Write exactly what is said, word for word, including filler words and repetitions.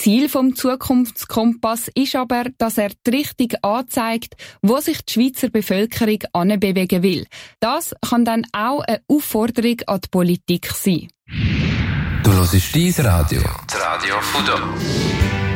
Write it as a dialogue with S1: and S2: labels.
S1: Ziel vom Zukunftskompass ist aber, dass er die Richtung anzeigt, wo sich die Schweizer Bevölkerung anbewegen will. Das kann dann auch eine Aufforderung an die Politik sein.
S2: Du hörst dein Radio. Das Radio von da.